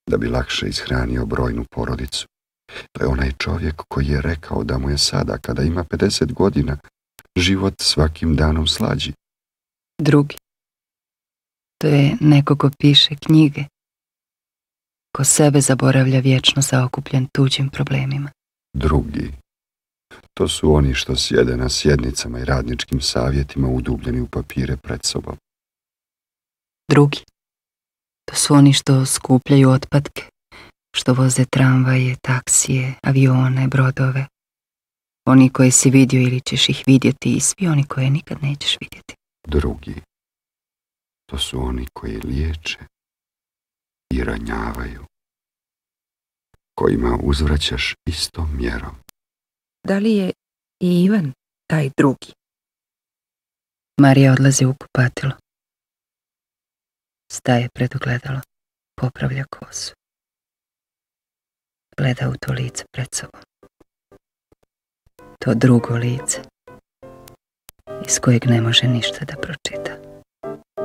da bi lakše ishranio brojnu porodicu. To je onaj čovjek koji je rekao da mu je sada, kada ima 50 godina, život svakim danom slađi. Drugi. To je neko ko piše knjige, ko sebe zaboravlja vječno zaokupljen tuđim problemima. Drugi. To su oni što sjede na sjednicama i radničkim savjetima udubljeni u papire pred sobom. Drugi. To su oni što skupljaju otpadke, što voze tramvaje, taksije, avione, brodove. Oni koje si vidio ili ćeš ih vidjeti i svi oni koje nikad nećeš vidjeti. Drugi. To su oni koji liječe i ranjavaju, kojima uzvraćaš istom mjerom. Da li je i Ivan taj drugi? Marija odlazi u kupatilo. Staje pred ogledalo, popravlja kosu. Gleda u to lice pred sobom. To drugo lice, iz kojeg ne može ništa da pročita.